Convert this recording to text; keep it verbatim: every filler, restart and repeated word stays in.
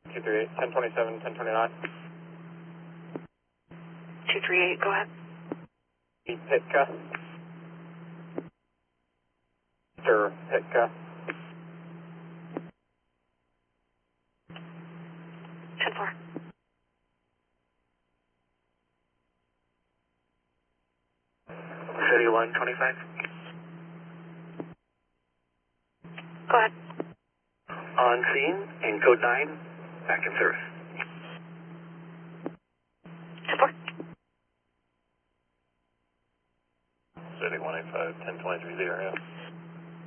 two three eight, ten twenty-seven, ten twenty-nine. two three eight, go ahead. Hitka. Sir Hitka. ten four. thirty-one twenty-five. Go ahead. On scene, in code nine, back in service. ten four. City one eight five, ten twenty-three zero.